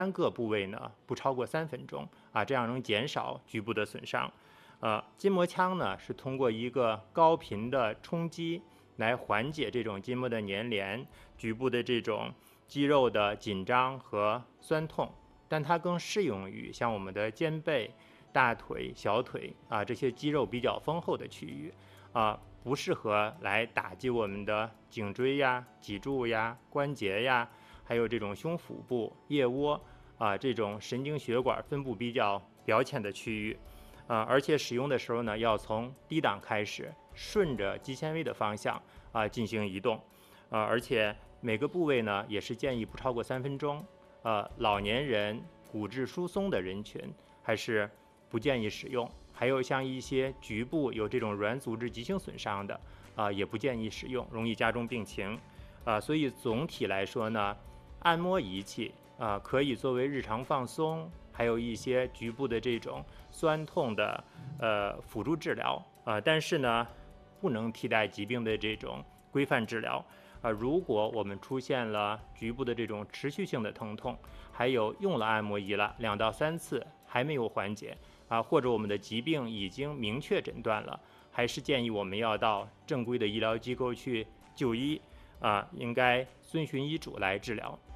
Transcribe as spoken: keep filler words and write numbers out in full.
单个部位呢不超过三分钟啊，这样能减少局部的损伤。呃，筋膜枪呢是通过一个高频的冲击来缓解这种筋膜的粘连、局部的这种肌肉的紧张和酸痛，但它更适用于像我们的肩背、大腿、小腿啊这些肌肉比较丰厚的区域啊，不适合来打击我们的颈椎呀、脊柱呀、关节呀，还有这种胸腹部、腋窝啊这种神经血管分布比较表浅的区域。啊，而且使用的时候呢，要从低档开始，顺着肌纤维的方向啊进行移动，啊，而且每个部位呢也是建议不超过三分钟。呃，老年人、骨质疏松的人群还是不建议使用。还有像一些局部有这种软组织急性损伤的啊，也不建议使用，容易加重病情。啊，所以总体来说呢，按摩仪器啊可以作为日常放松，还有一些局部的这种酸痛的呃辅助治疗啊、呃，但是呢，不能替代疾病的这种规范治疗啊、呃。如果我们出现了局部的这种持续性的疼痛，还有用了按摩仪了两到三次还没有缓解啊，或者我们的疾病已经明确诊断了，还是建议我们要到正规的医疗机构去就医啊，应该遵循医嘱来治疗。